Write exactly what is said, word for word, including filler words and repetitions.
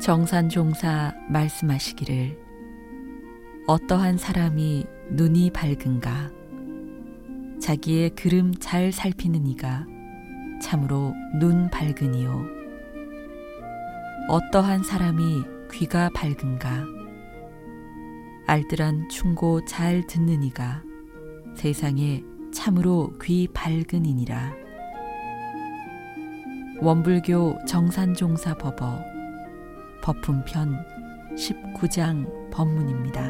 정산종사 말씀하시기를 어떠한 사람이 눈이 밝은가 자기의 걸음 잘 살피는 이가 참으로 눈 밝으니요 어떠한 사람이 귀가 밝은가 알뜰한 충고 잘 듣는 이가 세상에 참으로 귀 밝은이니라. 원불교 정산종사 법어 법품편 십구 장 법문입니다.